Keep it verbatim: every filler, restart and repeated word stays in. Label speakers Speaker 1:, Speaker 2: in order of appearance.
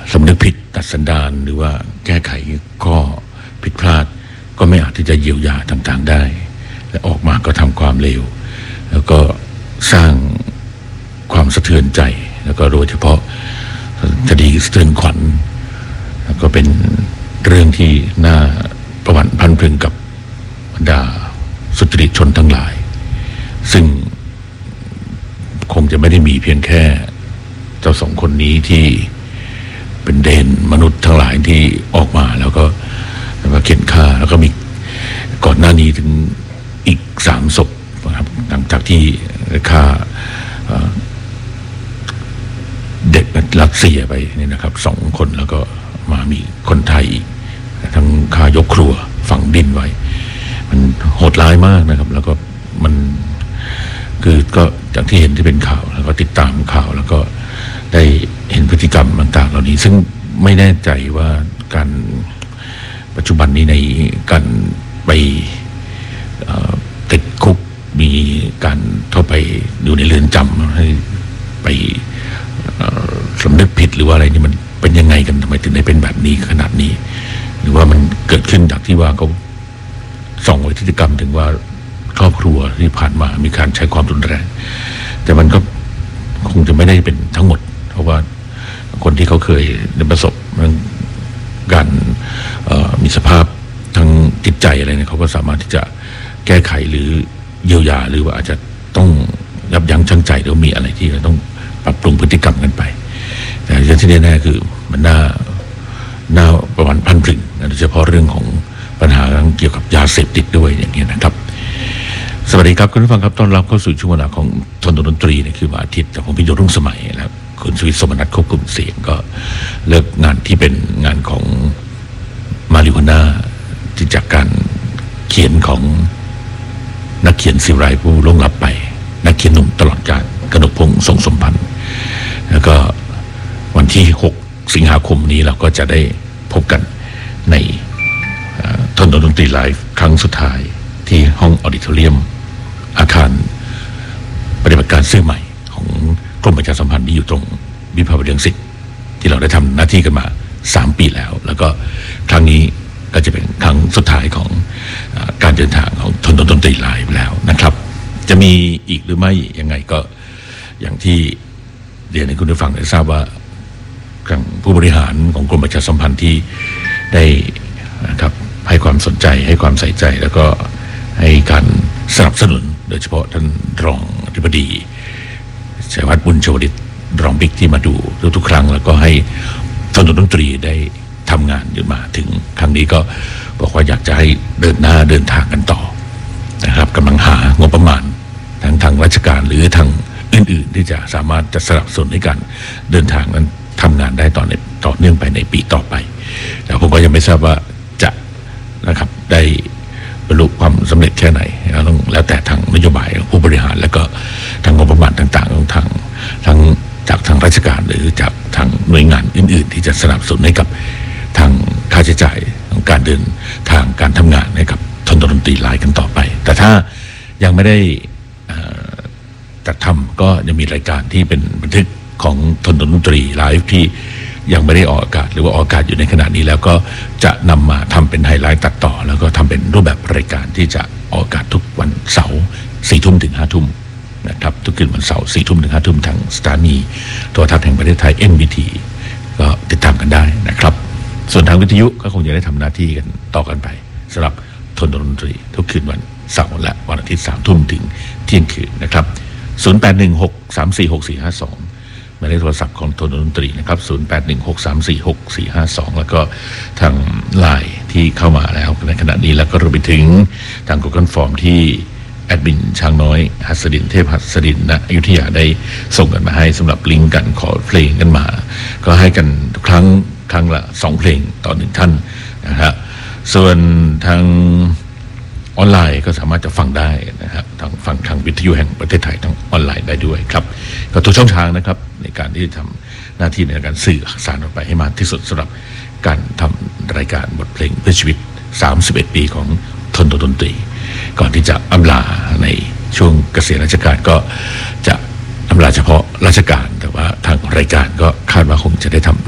Speaker 1: สำนึกผิดตัดสันดานหรือว่าแก้ไขข้อผิดพลาดก็ไม่อาจที่จะเยียวยาต่างๆได้และออกมาก็ทำความเลวแล้วก็สร้างความสะเทือนใจแล้วก็โดยเฉพาะคดีสะเทือนขวัญแล้วก็เป็นเรื่องที่น่าประวัติพันพึงกับบรรดาสุจริตชนทั้งหลายซึ่งคงจะไม่ได้มีเพียงแค่เจ้าสองคนนี้ที่เป็นเดนมนุษย์ทั้งหลายที่ออกมาแล้วก็มาเข็นฆ่าแล้วก็มีก่อนหน้านี้ถึงอีกสามศพนะครับหลังจากที่ฆ่าเด็กรัสเซียไปนี่นะครับสองคนแล้วก็มามีคนไทยอีกทั้งฆ่ายกครัวฝังดินไว้มันโหดร้ายมากนะครับแล้วก็มันคือก็จากที่เห็นที่เป็นข่าวแล้วก็ติดตามข่าวแล้วก็ได้เห็นพฤติกรรมต่างๆเหล่านี้ซึ่งไม่แน่ใจว่าการปัจจุบันนี้ในการไปติดคุกมีการเข้าไปอยู่ในเรือนจำให้ไปสำนึกผิดหรือว่าอะไรนี่มันเป็นยังไงกันทำไมถึงได้เป็นแบบนี้ขนาดนี้หรือว่ามันเกิดขึ้นจากที่ว่าเขาส่องพฤติกรรมถึงว่าครอบครัวที่ผ่านมามีการใช้ความรุนแรงแต่มันก็คงจะไม่ได้เป็นทั้งหมดเพราะว่าคนที่เขาเคยได้ประสบการมีสภาพทางจิตใจอะไรเนี่ยเขาก็สามารถที่จะแก้ไขหรือเยียวยาหรือว่าอาจจะต้องยับยั้งชั่งใจหรือมีอะไรที่เราต้องปรับปรุงพฤติกรรมกันไปแต่ที่แน่ๆคือมันน่าน่าประวัติพันพึงโดยเฉพาะเรื่องของปัญหาเกี่ยวกับยาเสพติดด้วยอย่างนี้นะครับสวัสดีครับคุณผู้ฟังครับต้อนรับเข้าสู่ช่วงเวลาของทนดนตรีในคืนวันอาทิตย์จากผมพิยศรุ่งสมัยแล้วคุณสุวิทย์สมนัสควบคุมเสียงก็เลิกงานที่เป็นงานของมาริโฮน่าที่จากการเขียนของนักเขียนศิไรผู้ล่วงลับไปนักเขียนหนุ่มตลอดกาลกนกพงษ์ทรงสมพันธ์แล้วก็วันที่หกสิงหาคมนี้เราก็จะได้พบกันในทนดนตรีไลฟ์ครั้งสุดท้ายที่ห้องออดิทอเรียมอาคารปฏิบัติการซื้อใหม่ของกรมประชาสัมพันธ์ที่อยู่ตรงวิภาวดีรังสิตที่เราได้ทำหน้าที่กันมาสามปีแล้วแล้วก็ครั้งนี้ก็จะเป็นครั้งสุดท้ายของการเดินทางของทนดนตรีไลฟ์แล้วนะครับจะมีอีกหรือไม่ยังไงก็อย่างที่เรียนให้คุณผู้ฟังได้ทราบว่าผู้บริหารของกรมประชาสัมพันธ์ที่ได้นะครับให้ความสนใจให้ความใส่ใจแล้วก็ให้การสนับสนุนโดยเฉพาะท่านรองอธิบดีชัยวัฒน์บุญโชดิตรองบิ๊กที่มาดูทุกๆครั้งแล้วก็ให้ทนดนตรีได้ทำงานอยู่มาถึงครั้งนี้ก็บอกว่าอยากจะให้เดินหน้าเดินทางกันต่อนะครับกำลังหางบประมาณทั้งทางราชการหรือทางอื่นๆที่จะสามารถจะสนับสนุนในการเดินทางนั้นทำงานได้ต่อในต่อเนื่องไปในปีต่อไปแต่ผมก็ยังไม่ทราบว่าจะนะครับได้บรรลุความสำเร็จแค่ไหนต้องแล้วแต่ทางนโยบายของผู้บริหารแล้วก็ทางงบประมาณต่างๆของทางทั้งจากทางราชการหรือจากทางหน่วยงานอื่นๆที่จะสนับสนุนให้กับทางค่าใช้จ่ายของการเดินทางการทำงานให้กับทนดนตรีไลฟ์กันต่อไปแต่ถ้ายังไม่ได้จัดทำก็ยังมีรายการที่เป็นบันทึกของทนดนตรีไลฟ์ที่ยังไม่ได้ออกอากาศหรือว่าออกอากาศอยู่ในขณะนี้แล้วก็จะนำมาทำเป็นไฮไลท์ตัดต่อแล้วก็ทำเป็นรูปแบบรายการที่จะออกอากาศทุกวันเสาร์สี่ทุ่มถึงห้าทุ่มนะครับทุกคืนวันเสาร์สี่ทุ่มถึงห้าทุ่มทางสถานีโทรทัศน์แห่งประเทศไทย เอ็น บี ที ก็ติดตามกันได้นะครับส่วนทางวิทยุก็คงจะได้ทำหน้าที่กันต่อกันไปสำหรับทนดนตรีทุกคืนวันเสาร์และวันอาทิตย์สามทุ่มถึงเที่ยงคืนนะครับศูนย์แปดหนึ่งหกสามสี่หกสี่ห้าสองหมายเลขโทรศัพท์ของทนดนตรีนะครับศูนย์แปดหนึ่งหกสามสี่หกสี่ห้าสองแล้วก็ทางไลน์ที่เข้ามาแล้วในขณะนี้แล้วก็รวมไปถึงทาง Google Form ที่แอดมินช้างน้อยหัสดินเทพหัสดินณอยุธยาได้ส่งกันมาให้สำหรับลิงก์กันขอเพลงกันมาก็ให้กันทุกครั้งครั้งละสองเพลงต่อหนึ่งท่านนะครับส่วนทางออนไลน์ก็สามารถจะฟังได้นะครับทางฟังทางวิทยุแห่งประเทศไทยทางออนไลน์ได้ด้วยครับก็ทุกช่องทางนะครับในการที่จะทำหน้าที่ในการสื่อสารออกไปให้มากที่สุดสำหรับการทำรายการบทเพลงเพื่อชีวิตสามสิบเอ็ดปีของทนดนตรีก่อนที่จะอำลาในช่วงเกษียณราชการก็จะอำลาเฉพาะราชการแต่ว่าทางรายการก็คาดว่าคงจะได้ทำ